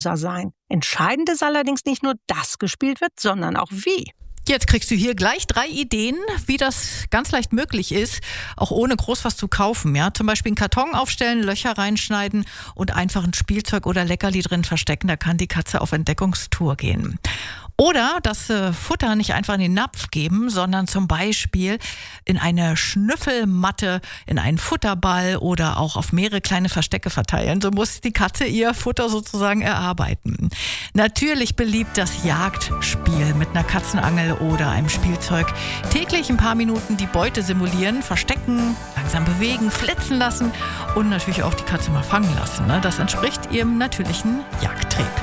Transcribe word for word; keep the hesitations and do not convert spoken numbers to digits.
sein. Entscheidend ist allerdings nicht nur, dass gespielt wird, sondern auch wie. Jetzt kriegst du hier gleich drei Ideen, wie das ganz leicht möglich ist, auch ohne groß was zu kaufen. Ja? Zum Beispiel einen Karton aufstellen, Löcher reinschneiden und einfach ein Spielzeug oder Leckerli drin verstecken. Da kann die Katze auf Entdeckungstour gehen. Oder das äh, Futter nicht einfach in den Napf geben, sondern zum Beispiel in eine Schnüffelmatte, in einen Futterball oder auch auf mehrere kleine Verstecke verteilen. So muss die Katze ihr Futter sozusagen erarbeiten. Natürlich beliebt das Jagdspiel mit einer Katzenangel oder einem Spielzeug. Täglich ein paar Minuten die Beute simulieren, verstecken, langsam bewegen, flitzen lassen und natürlich auch die Katze mal fangen lassen. Ne? Das entspricht ihrem natürlichen Jagdtrieb.